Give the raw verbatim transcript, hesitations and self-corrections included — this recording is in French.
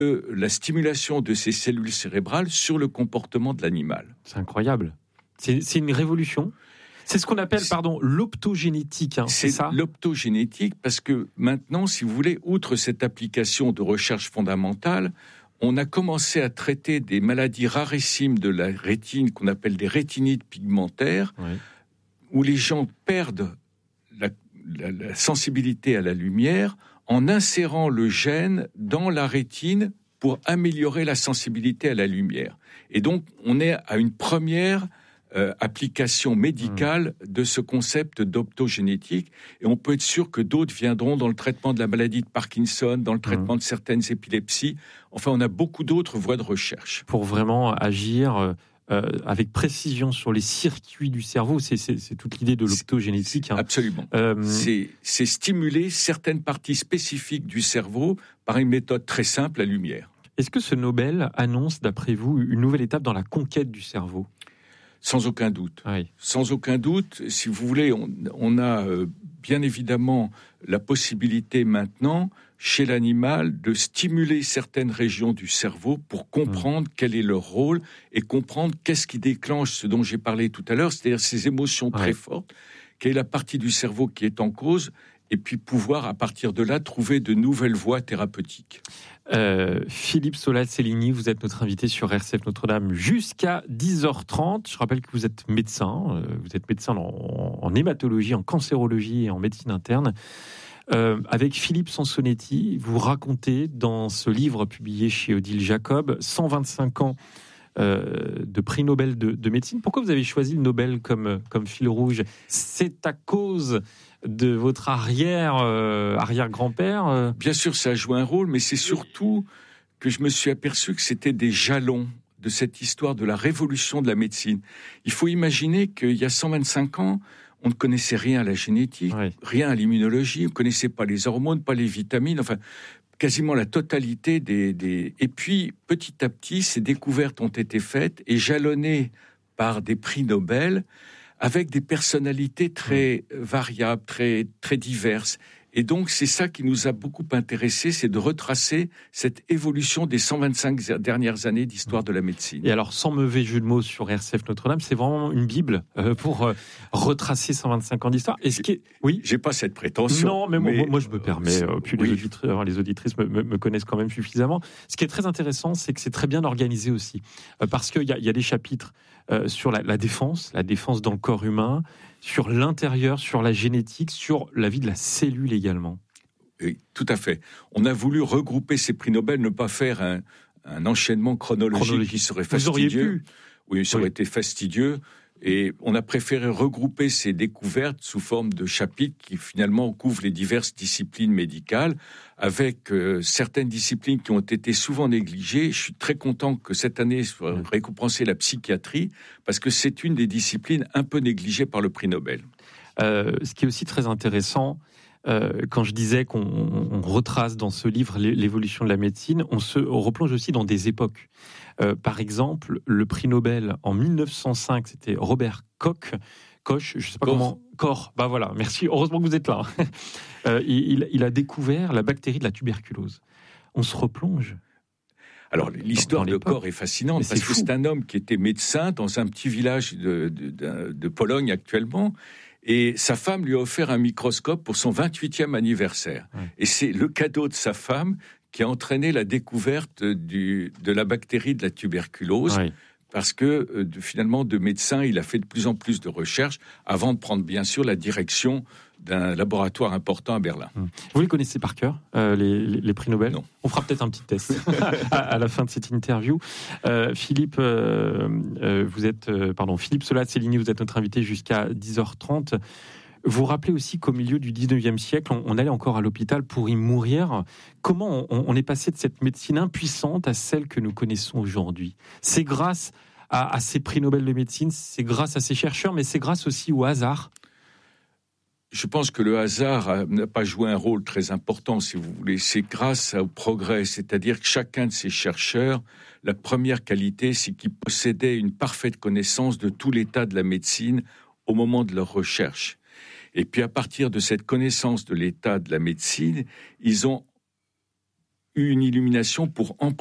la stimulation de ces cellules cérébrales sur le comportement de l'animal. C'est incroyable. C'est, c'est une révolution. C'est ce qu'on appelle, pardon, l'optogénétique, hein, c'est, c'est ça ? L'optogénétique, parce que maintenant, si vous voulez, outre cette application de recherche fondamentale, on a commencé à traiter des maladies rarissimes de la rétine, qu'on appelle des rétinites pigmentaires, oui. où les gens perdent la, la, la sensibilité à la lumière en insérant le gène dans la rétine pour améliorer la sensibilité à la lumière. Et donc, on est à une première Euh, application médicale de ce concept d'optogénétique, et on peut être sûr que d'autres viendront dans le traitement de la maladie de Parkinson, dans le traitement de certaines épilepsies. Enfin, on a beaucoup d'autres voies de recherche. Pour vraiment agir euh, avec précision sur les circuits du cerveau, c'est, c'est, c'est toute l'idée de l'optogénétique. C'est, hein. Absolument. Euh... C'est, c'est stimuler certaines parties spécifiques du cerveau par une méthode très simple, la lumière. Est-ce que ce Nobel annonce, d'après vous, une nouvelle étape dans la conquête du cerveau ? Sans aucun doute. Oui. Sans aucun doute. Si vous voulez, on, on a euh, bien évidemment la possibilité maintenant, chez l'animal, de stimuler certaines régions du cerveau pour comprendre mmh. quel est leur rôle et comprendre qu'est-ce qui déclenche ce dont j'ai parlé tout à l'heure, c'est-à-dire ces émotions ouais. très fortes, quelle est la partie du cerveau qui est en cause, et puis pouvoir, à partir de là, trouver de nouvelles voies thérapeutiques. Euh, Philippe Sola-Cellini, vous êtes notre invité sur R C F Notre-Dame jusqu'à dix heures trente. Je rappelle que vous êtes médecin, euh, vous êtes médecin en, en hématologie, en cancérologie et en médecine interne. Euh, avec Philippe Sansonetti, vous racontez dans ce livre publié chez Odile Jacob cent vingt-cinq ans euh, de prix Nobel de, de médecine. Pourquoi vous avez choisi le Nobel comme, comme fil rouge ? C'est à cause de votre arrière, euh, arrière-grand-père euh... Bien sûr, ça a joué un rôle, mais c'est surtout que je me suis aperçu que c'était des jalons de cette histoire de la révolution de la médecine. Il faut imaginer qu'il y a cent vingt-cinq ans, on ne connaissait rien à la génétique, oui. rien à l'immunologie, on ne connaissait pas les hormones, pas les vitamines, enfin, quasiment la totalité des, des... Et puis, petit à petit, ces découvertes ont été faites et jalonnées par des prix Nobel, avec des personnalités très variables, très, très diverses. Et donc, c'est ça qui nous a beaucoup intéressés, c'est de retracer cette évolution des cent vingt-cinq dernières années d'histoire de la médecine. Et alors, sans mauvais jeu de mots sur R C F Notre-Dame, c'est vraiment une bible euh, pour euh, retracer cent vingt-cinq ans d'histoire. Et ce qui est... Oui, j'ai pas cette prétention. Non, mais, mais... Moi, moi, je me permets. Euh, puis oui. les, auditeurs, les auditrices me, me, me connaissent quand même suffisamment. Ce qui est très intéressant, c'est que c'est très bien organisé aussi, euh, parce qu'il y a, il y a des chapitres euh, sur la, la défense, la défense dans le corps humain, sur l'intérieur, sur la génétique, sur la vie de la cellule également. Oui, tout à fait. On a voulu regrouper ces prix Nobel, ne pas faire un, un enchaînement chronologique, chronologique qui serait fastidieux. Vous auriez pu. Oui, ça aurait oui. été fastidieux. Et on a préféré regrouper ces découvertes sous forme de chapitres qui finalement couvrent les diverses disciplines médicales, avec euh, certaines disciplines qui ont été souvent négligées. Je suis très content que cette année soit mmh. récompensée la psychiatrie, parce que c'est une des disciplines un peu négligées par le prix Nobel. Euh, ce qui est aussi très intéressant, euh, quand je disais qu'on on retrace dans ce livre l'évolution de la médecine, on se on replonge aussi dans des époques. Euh, par exemple, le prix Nobel en mille neuf cent cinq, c'était Robert Koch, Koch, je sais pas Koch. comment, Koch, bah voilà, merci, heureusement que vous êtes là. euh, il, il a découvert la bactérie de la tuberculose. On se replonge. Alors, l'histoire de Koch est fascinante, parce que c'est un homme qui était médecin dans un petit village de, de, de, de Pologne actuellement, et sa femme lui a offert un microscope pour son vingt-huitième anniversaire. Ouais. Et c'est le cadeau de sa femme qui a entraîné la découverte du, de la bactérie de la tuberculose, ouais. parce que euh, de, finalement, de médecin, il a fait de plus en plus de recherches avant de prendre, bien sûr, la direction d'un laboratoire important à Berlin. Vous les connaissez par cœur, euh, les, les, les prix Nobel ? Non. On fera peut-être un petit test à, à la fin de cette interview. Euh, Philippe, euh, euh, vous êtes, euh, pardon, Philippe Sola-Cellini, vous êtes notre invité jusqu'à dix heures trente. Vous rappelez aussi qu'au milieu du dix-neuvième siècle, on, on allait encore à l'hôpital pour y mourir. Comment on, on est passé de cette médecine impuissante à celle que nous connaissons aujourd'hui ? C'est grâce à, à ces prix Nobel de médecine, c'est grâce à ces chercheurs, mais c'est grâce aussi au hasard. Je pense que le hasard n'a pas joué un rôle très important, si vous voulez. C'est grâce au progrès, c'est-à-dire que chacun de ces chercheurs, la première qualité, c'est qu'ils possédaient une parfaite connaissance de tout l'état de la médecine au moment de leur recherche. Et puis à partir de cette connaissance de l'état de la médecine, ils ont une illumination pour